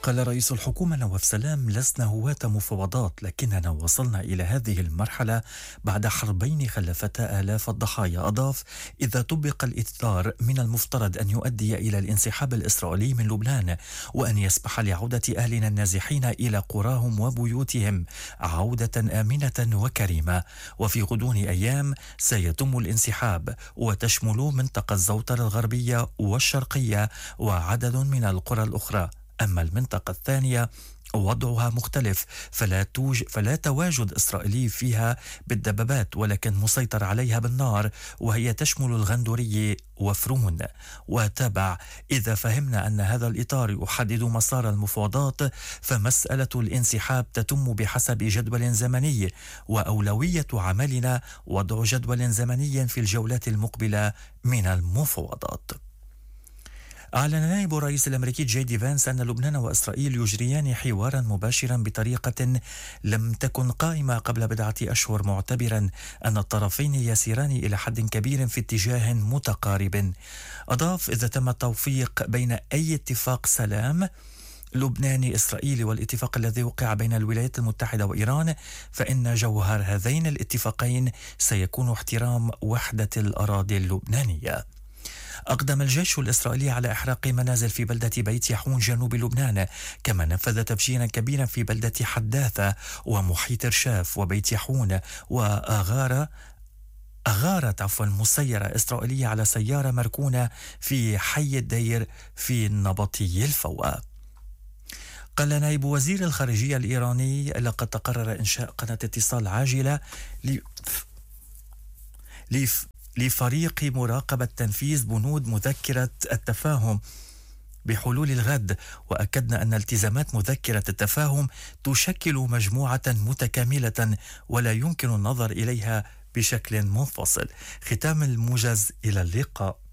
قال رئيس الحكومة نواف سلام: لسنا هواة مفاوضات، لكننا وصلنا إلى هذه المرحلة بعد حربين خلفتا آلاف الضحايا. أضاف: إذا طبق الإطار من المفترض أن يؤدي إلى الانسحاب الإسرائيلي من لبنان، وأن يسمح لعودة أهلنا النازحين إلى قراهم وبيوتهم عودة آمنة وكريمة. وفي غضون أيام سيتم الانسحاب، وتشمل منطقة زوطر الغربية والشرقية وعدد من القرى الأخرى. أما المنطقة الثانية وضعها مختلف، فلا تواجد إسرائيلي فيها بالدبابات، ولكن مسيطر عليها بالنار، وهي تشمل الغندورية وفرون. وتابع: إذا فهمنا أن هذا الإطار يحدد مسار المفاوضات، فمسألة الانسحاب تتم بحسب جدول زمني، وأولوية عملنا وضع جدول زمني في الجولات المقبلة من المفاوضات. أعلن نائب الرئيس الأمريكي جي دي فانس أن لبنان وإسرائيل يجريان حوارا مباشرا بطريقة لم تكن قائمة قبل بضعة أشهر، معتبرا أن الطرفين يسيران إلى حد كبير في اتجاه متقارب. أضاف: إذا تم التوفيق بين أي اتفاق سلام لبناني إسرائيلي والاتفاق الذي وقع بين الولايات المتحدة وإيران، فإن جوهر هذين الاتفاقين سيكون احترام وحدة الأراضي اللبنانية. أقدم الجيش الإسرائيلي على إحراق منازل في بلدة بيت يحون جنوب لبنان، كما نفذ تفجيرا كبيرا في بلدة حداثة ومحيط رشاف وبيت يحون. أغارت مسيرة إسرائيلية على سيارة مركونة في حي الدير في النبطي الفوة. قال نائب وزير الخارجية الإيراني: لقد تقرر إنشاء قناة اتصال عاجلة لفريق مراقبة تنفيذ بنود مذكرة التفاهم بحلول الغد. وأكدنا أن التزامات مذكرة التفاهم تشكل مجموعة متكاملة ولا يمكن النظر إليها بشكل منفصل. ختام الموجز، إلى اللقاء.